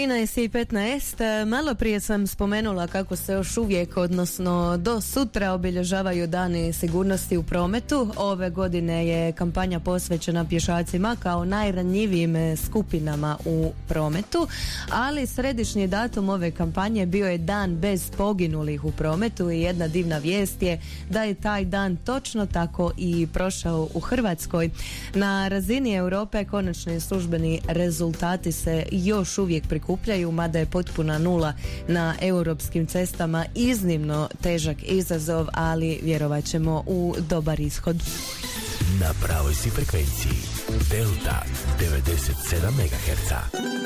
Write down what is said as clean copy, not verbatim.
13:15. Malo prije sam spomenula kako se još uvijek, odnosno do sutra, obilježavaju dani sigurnosti u prometu. Ove godine je kampanja posvećena pješacima kao najranjivijim skupinama u prometu, ali središnji datum ove kampanje bio je dan bez poginulih u prometu i jedna divna vijest je da je taj dan točno tako i prošao u Hrvatskoj. Na razini Europe konačni službeni rezultati se još uvijek prikupljaju, mada je potpuna nula na europskim cestama iznimno težak izazov, ali vjerovat ćemo u dobar ishod. Na pravoj si frekvenciji Delta 97 MHz.